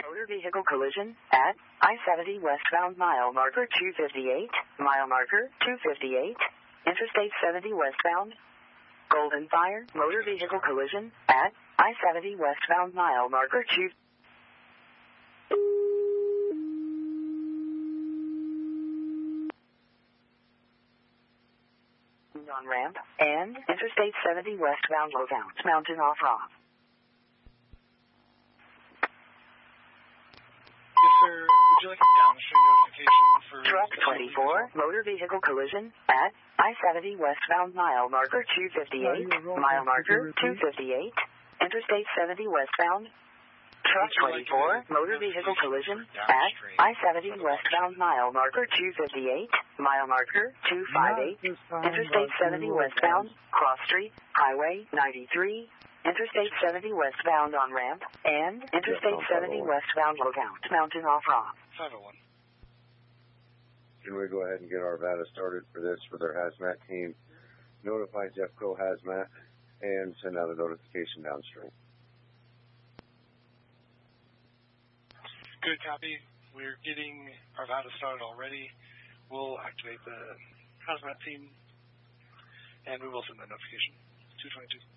Motor vehicle collision at I-70 westbound mile marker 258, mile marker 258, Interstate 70 westbound. Golden Fire, motor vehicle collision at I-70 westbound mile marker 2. On ramp and Interstate 70 westbound Lookout Mountain off ramp. Yes, sir. Would you like a downstream notification for... Truck 24, motor vehicle collision at I-70 westbound mile marker 258, mile marker 258, Interstate 70 westbound. Truck 24, motor vehicle collision at I-70 westbound mile marker 258, mile marker 258, Interstate 70 westbound, Cross Street, Highway 93, Interstate 70 westbound on ramp, and Interstate 70 westbound Lookout Mountain off ramp. 501. Can we go ahead and get our VADA started for this with our hazmat team? Notify Jeffco Hazmat and send out a notification downstream. Good copy. We're getting our VADA started already. We'll activate the hazmat team, and we will send that notification. 222.